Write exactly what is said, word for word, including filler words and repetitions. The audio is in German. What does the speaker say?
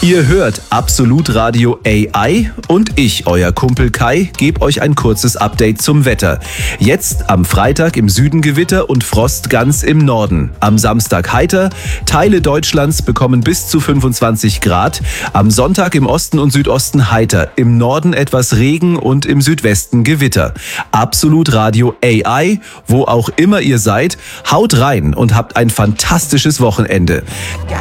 Ihr hört Absolut Radio A I und ich, euer Kumpel Kai, gebe euch ein kurzes Update zum Wetter. Jetzt am Freitag im Süden Gewitter und Frost ganz im Norden. Am Samstag heiter, Teile Deutschlands bekommen bis zu fünfundzwanzig Grad. Am Sonntag im Osten und Südosten heiter, im Norden etwas Regen und im Südwesten Gewitter. Absolut Radio A I, wo auch immer ihr seid, haut rein und habt ein fantastisches Wochenende.